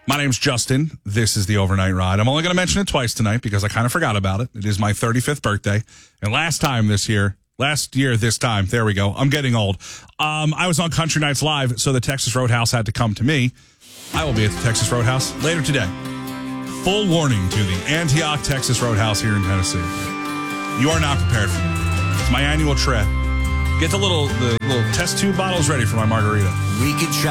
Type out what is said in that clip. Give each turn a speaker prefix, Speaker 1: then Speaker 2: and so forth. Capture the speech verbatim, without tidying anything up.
Speaker 1: My name's Justin. This is the Overnight Ride. I'm only going to mention it twice tonight because I kind of forgot about it. It is my thirty-fifth birthday. And last time this year, last year this time, there we go. I'm getting old. Um, I was on Country Nights Live, so the Texas Roadhouse had to come to me. I will be at the Texas Roadhouse later today. Full warning to the Antioch, Texas Roadhouse here in Tennessee. You are not prepared for me. It's my annual trip. Get the little, the little test tube bottles ready for my margarita.
Speaker 2: We could try.